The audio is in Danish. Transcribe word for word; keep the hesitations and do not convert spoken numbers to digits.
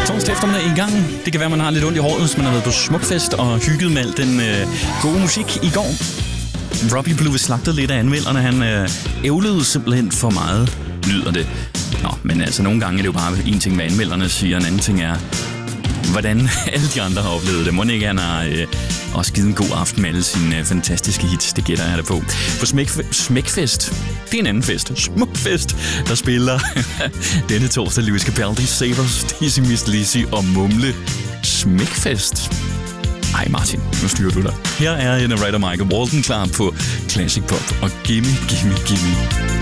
Torsdag eftermiddag i gang. Det kan være, man har lidt ondt i håret, hvis man har været på smukfest og hygget med al den øh, gode musik i går. Robbie blev slagtet lidt af anmelderne. Han øh, ævlede simpelthen for meget, lyder det. Nå, men altså nogle gange er det jo bare en ting, hvad anmelderne siger, en anden ting er, hvordan alle de andre har oplevet det. Må ikke han har øh, også givet en god aften med alle sine øh, fantastiske hits. Det gætter jeg da på. På Smækf- Smækfest, det er en anden fest. Smukfest, der spiller denne torsdag Lewis Capaldi, Savers, Dizzy Miss Lizzy og Mumle. Smækfest. Ej Martin, nu styrer du dig. Her er en af Writer Michael Walden klar på Classic Pop og Gimme, Gimme, Gimme.